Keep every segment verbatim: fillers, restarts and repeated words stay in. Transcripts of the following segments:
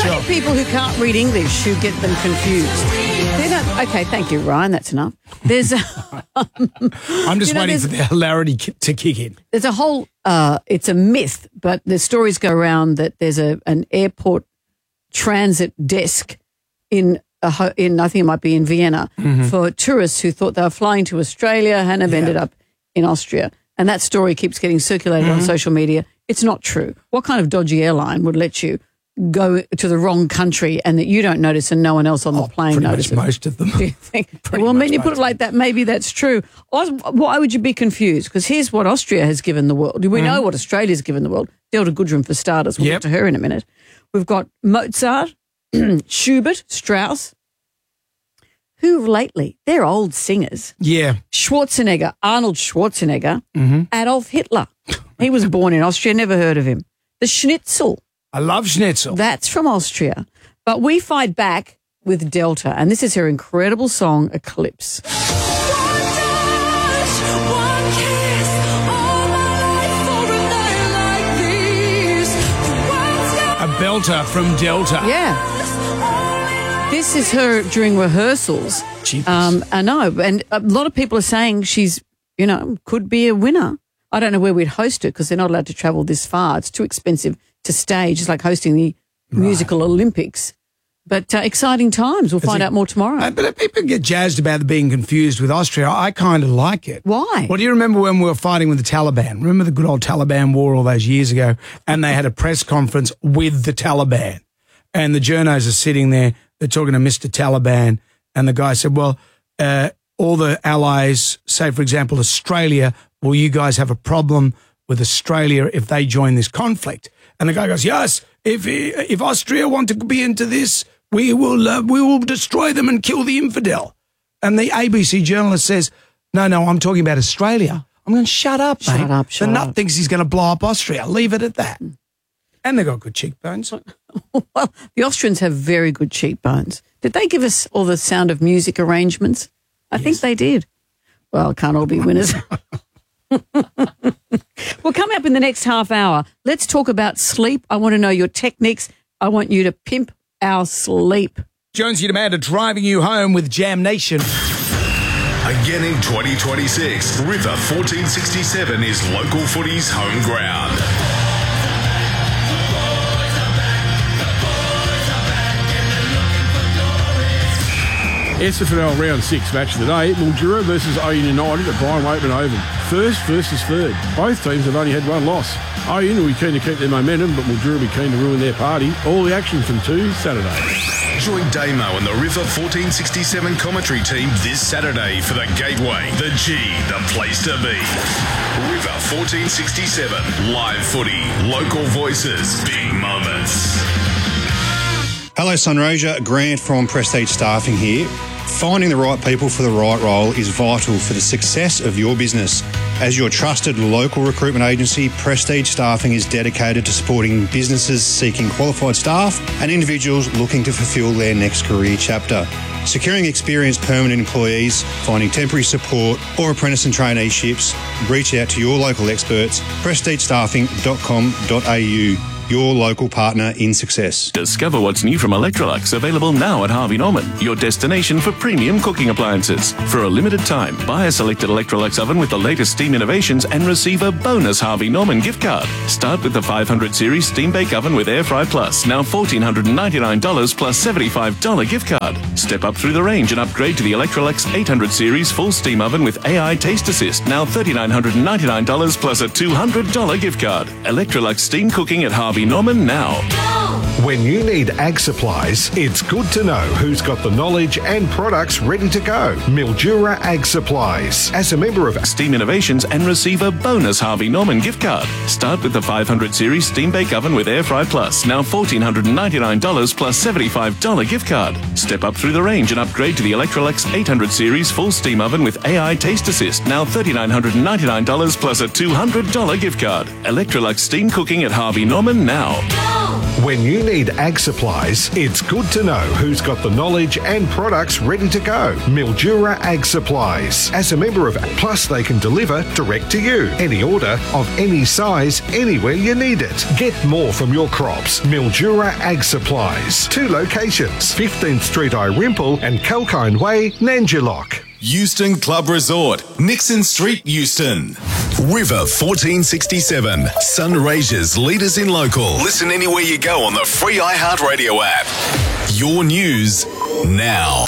It's only people who can't read English who get them confused. They don't, okay, thank you, Ryan. That's enough. There's a, I'm just you know, waiting for the hilarity ki- to kick in. There's a whole, uh, it's a myth, but the stories go around that there's a an airport transit desk in, a, ho- in I think it might be in Vienna, Mm-hmm. for tourists who thought they were flying to Australia and have Yeah. ended up in Austria. And that story keeps getting circulated Mm-hmm. on social media. It's not true. What kind of dodgy airline would let you go to the wrong country and that you don't notice and no one else on the Oh, plane pretty notices? much most of them. Do you think? Pretty Well, much when you put most it like that, maybe that's true. Aus- Why would you be confused? Because here's what Austria has given the world. We know what Australia's given the world. Delta Goodrem, for starters. We'll Yep. get to her in a minute. We've got Mozart, Schubert, Strauss, who lately, they're old singers. Yeah. Schwarzenegger, Arnold Schwarzenegger, Mm-hmm. Adolf Hitler. He was born in Austria, never heard of him. The Schnitzel, I love schnitzel. that's from Austria. But we fight back with Delta, and this is her incredible song, Eclipse. A belter from Delta. Yeah. This is her during rehearsals. Jeepers. Um, I know, and a lot of people are saying she's, you know, could be a winner. I don't know where we'd host it because they're not allowed to travel this far. It's too expensive to stage. It's like hosting the musical Olympics. But uh, exciting times. We'll find it- out more tomorrow. Uh, but if people get jazzed about being confused with Austria, I kind of like it. Why? Well, do you remember when we were fighting with the Taliban? Remember the good old Taliban war all those years ago? And they had a press conference with the Taliban. And the journos are sitting there, they're talking to Mister Taliban. And the guy said, well, uh, all the allies, say, for example, Australia, will you guys have a problem with Australia if they join this conflict? And the guy goes, yes, if if Austria want to be into this, we will uh, we will destroy them and kill the infidel. And the A B C journalist says, no, no, I'm talking about Australia. I'm going, shut up, Shut mate. up, shut the nut up. thinks he's going to blow up Austria. Leave it at that. And they got good cheekbones. Well, the Austrians have very good cheekbones. Did they give us all the Sound of Music arrangements? I think they did. Well, it can't all be winners. Well, coming up in the next half hour, let's talk about sleep. I want to know your techniques. I want you to pimp our sleep. Jonesy Demand are driving you home with Jam Nation. Again in twenty twenty-six, River fourteen sixty-seven is local footy's home ground. S F L Round six match of the day, Mildura versus Oyen United at Brian Waitman Oval. First versus third. Both teams have only had one loss. Oyen will be keen to keep their momentum, but Mildura will be keen to ruin their party. All the action from two Saturday. Join Damo and the River fourteen sixty-seven commentary team this Saturday for the Gateway, the G, the place to be. River fourteen sixty-seven, live footy, local voices, big moments. Hello, Sunraysia. Grant from Prestige Staffing here. Finding the right people for the right role is vital for the success of your business. As your trusted local recruitment agency, Prestige Staffing is dedicated to supporting businesses seeking qualified staff and individuals looking to fulfil their next career chapter. Securing experienced permanent employees, finding temporary support or apprentice and traineeships, reach out to your local experts, prestige staffing dot com dot a u. Your local partner in success. Discover what's new from Electrolux, available now at Harvey Norman, your destination for premium cooking appliances. For a limited time, buy a selected Electrolux oven with the latest steam innovations and receive a bonus Harvey Norman gift card. Start with the five hundred series Steam Bake Oven with Air Fry Plus, now one thousand four hundred ninety-nine dollars plus seventy-five dollars gift card. Step up through the range and upgrade to the Electrolux eight hundred series Full Steam Oven with A I Taste Assist, now three thousand nine hundred ninety-nine dollars plus a two hundred dollars gift card. Electrolux Steam Cooking at Harvey Norman now. When you need ag supplies, it's good to know who's got the knowledge and products ready to go. Mildura Ag Supplies. As a member of Steam Innovations and receive a bonus Harvey Norman gift card. Start with the five hundred series Steam Bake Oven with Air Fry Plus, now one thousand four hundred ninety-nine dollars plus seventy-five dollars gift card. Step up through the range and upgrade to the Electrolux eight hundred series Full Steam Oven with A I Taste Assist, now three thousand nine hundred ninety-nine dollars plus a two hundred dollars gift card. Electrolux Steam Cooking at Harvey Norman now. When you need ag supplies, it's good to know who's got the knowledge and products ready to go. Mildura Ag Supplies. As a member of Plus, they can deliver direct to you. Any order of any size, anywhere you need it. Get more from your crops. Mildura Ag Supplies. Two locations, fifteenth Street Irimple and Kalkine Way, Nanjalock. Euston Club Resort, Nixon Street, Euston. River fourteen sixty-seven, Sunraysia's leaders in local. Listen anywhere you go on the free iHeartRadio app. Your news now.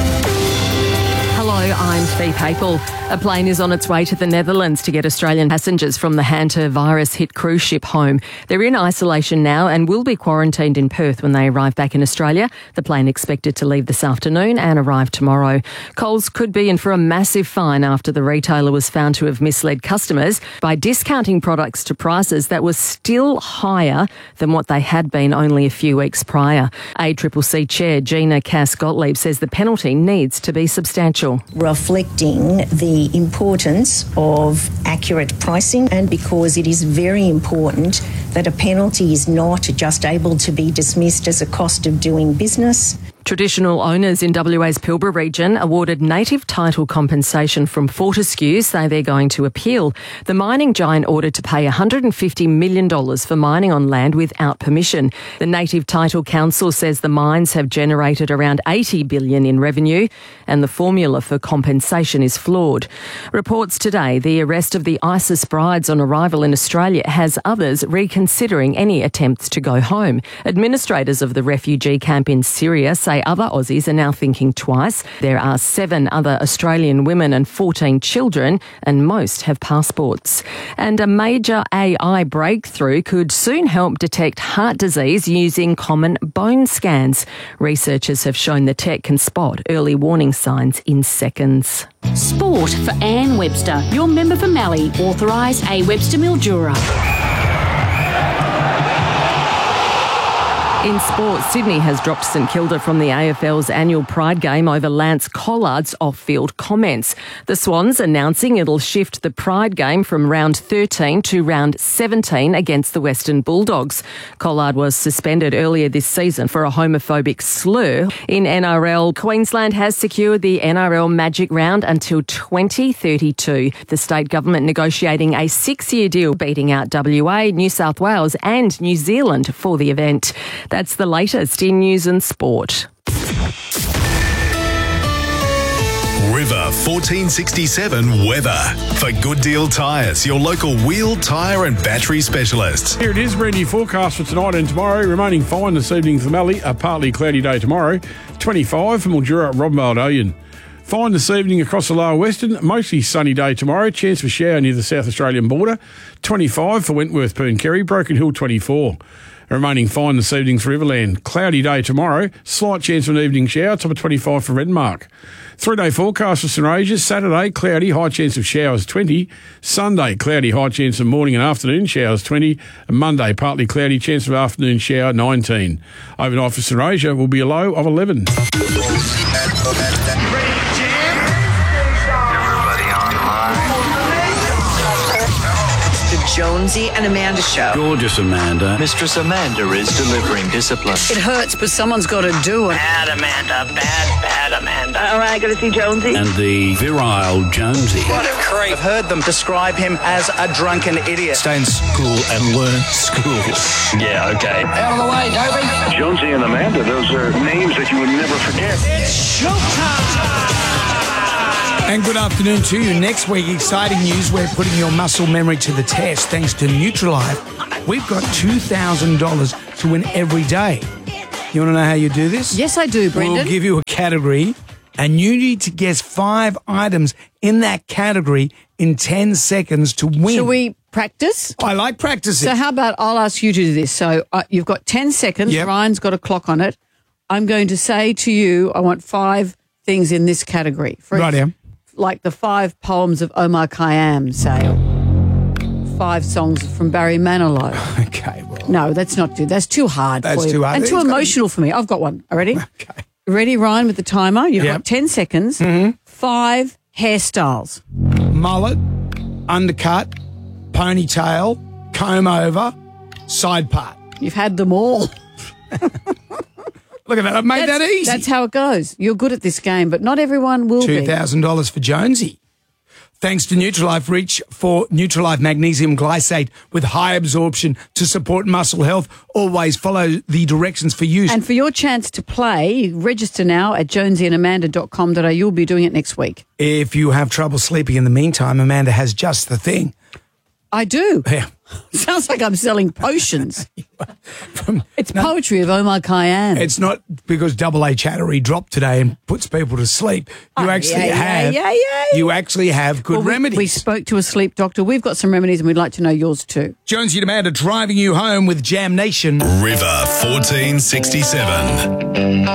Hello, I'm Fee Papel. A plane is on its way to the Netherlands to get Australian passengers from the hantavirus-hit cruise ship home. They're in isolation now and will be quarantined in Perth when they arrive back in Australia. The plane expected to leave this afternoon and arrive tomorrow. Coles could be in for a massive fine after the retailer was found to have misled customers by discounting products to prices that were still higher than what they had been only a few weeks prior. A C C C Chair Gina Cass-Gottlieb says the penalty needs to be substantial. Reflecting the importance of accurate pricing, and because it is very important that a penalty is not just able to be dismissed as a cost of doing business. Traditional owners in W A's Pilbara region awarded native title compensation from Fortescue say they're going to appeal. The mining giant ordered to pay one hundred fifty million dollars for mining on land without permission. The Native Title Council says the mines have generated around eighty billion dollars in revenue and the formula for compensation is flawed. Reports today the arrest of the ISIS brides on arrival in Australia has others reconsidering any attempts to go home. Administrators of the refugee camp in Syria say other Aussies are now thinking twice. There are seven other Australian women and fourteen children, and most have passports. And a major A I breakthrough could soon help detect heart disease using common bone scans. Researchers have shown the tech can spot early warning signs in seconds. Sport for Anne Webster, your member for Mallee, authorised A Webster Mildura. In sport, Sydney has dropped St Kilda from the A F L's annual Pride game over Lance Collard's off-field comments. The Swans announcing it'll shift the Pride game from round thirteen to round seventeen against the Western Bulldogs. Collard was suspended earlier this season for a homophobic slur. In N R L, Queensland has secured the N R L Magic Round until twenty thirty-two. The state government negotiating a six-year deal, beating out W A, New South Wales and New Zealand for the event. That's the latest in news and sport. River fourteen sixty-seven weather. For Good Deal Tyres, your local wheel, tyre and battery specialists. Here it is, brand new forecast for tonight and tomorrow. Remaining fine this evening for Mallee, a partly cloudy day tomorrow. twenty-five for Mildura, Robinvale, Oyen. Fine this evening across the lower western, mostly sunny day tomorrow. Chance for shower near the South Australian border. twenty-five for Wentworth, Pooncarry, Broken Hill twenty-four. Remaining fine this evening for Riverland. Cloudy day tomorrow. Slight chance of an evening shower. Top of twenty-five for Redmark. Three-day forecast for St Regis. Saturday, cloudy, high chance of showers twenty. Sunday, cloudy, high chance of morning and afternoon showers twenty. And Monday, partly cloudy, chance of afternoon shower nineteen. Overnight for St Regis will be a low of eleven. Jonesy and Amanda show. Gorgeous Amanda. Mistress Amanda is delivering discipline. It hurts, but someone's got to do it. Bad Amanda, bad, bad Amanda. All right, got to see Jonesy. And the virile Jonesy. What a creep. I've heard them describe him as a drunken idiot. Stay in school and learn school. Yeah, okay. Out of the way, Dopey. Jonesy and Amanda, those are names that you would never forget. It's showtime. And good afternoon to you. Next week, exciting news. We're putting your muscle memory to the test thanks to Nutrilife. We've got two thousand dollars to win every day. You want to know how you do this? Yes, I do, Brendan. We'll give you a category, and you need to guess five items in that category in ten seconds to win. Shall we practice? I like practicing. So how about I'll ask you to do this. So uh, you've got ten seconds. Yep. Ryan's got a clock on it. I'm going to say to you, I want five things in this category. For right here. Like the five poems of Omar Khayyam, say. Five songs from Barry Manilow. Okay, well. No, that's not too. That's too hard That's for you. too hard. And too It's emotional for me. I've got one. Ready? Okay. Ready, Ryan, with the timer? You've Yep. got ten seconds. Mm-hmm. Five hairstyles. Mullet, undercut, ponytail, comb over, side part. You've had them all. Look at that. I've made That's, that easy. that's how it goes. You're good at this game, but not everyone will two be. thousand dollars for Jonesy. Thanks to Nutrilife, reach for Nutrilife Magnesium Glycate with high absorption to support muscle health. Always follow the directions for use. And for your chance to play, register now at jonesy and amanda dot com dot a u. You'll be doing it next week. If you have trouble sleeping in the meantime, Amanda has just the thing. I do. Yeah. Sounds like I'm selling potions. From, it's no, poetry of Omar Khayyam. It's not because Double A Chattery dropped today and puts people to sleep. You oh, actually yeah, have. Yeah, yeah, yeah. You actually have good well, we, remedies. We spoke to a sleep doctor. We've got some remedies, and we'd like to know yours too. Jonesy and Amanda driving you home with Jam Nation. River fourteen sixty-seven.